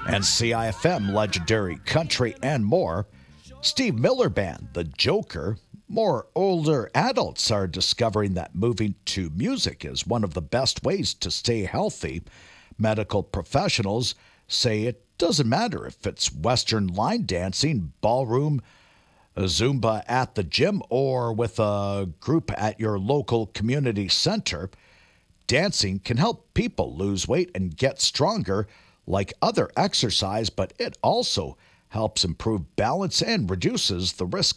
And CIFM legendary country and more. Steve Miller Band, The Joker. More older adults are discovering that moving to music is one of the best ways to stay healthy. Medical professionals say it doesn't matter if it's Western line dancing, ballroom, Zumba at the gym, or with a group at your local community center. Dancing can help people lose weight and get stronger like other exercise, but it also helps improve balance and reduces the risk